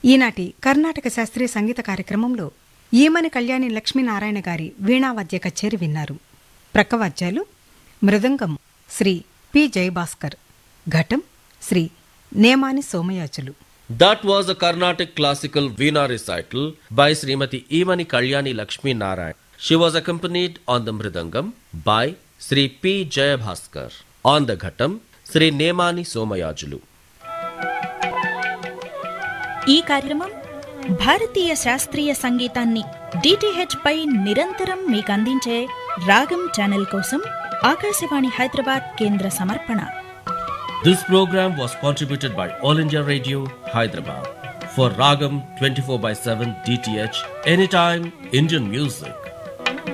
ఈనాటి కర్ణాటక శాస్త్రీయ సంగీత కార్యక్రమంలో ఈమని కళ్యాణి లక్ష్మీనారాయణ గారి వీణావాద్య కచేరి విన్నారు. ప్రక్కవాద్యాలు మృదంగం శ్రీ పి జయభాస్కర్, ఘటం Shri Nemani Somayajulu. That was a Carnatic classical Veena recital by Srimati Emani Kalyani Lakshmi Narayan. She was accompanied on the Mridangam by Sri P. Jayabhaskar. On the Ghatam, Sri Nemani Somayajulu. ఈ కార్యక్రమం భారతీయ శాస్త్రీయ సంగీతాన్ని DTH పై నిరంతరం మీకు అందించే రాగం channel కోసం ఆకాశవాణి హైదరాబాద్ కేంద్ర సమర్పణ. This program was contributed by All India Radio, Hyderabad. For Ragam 24/7 DTH, anytime Indian music.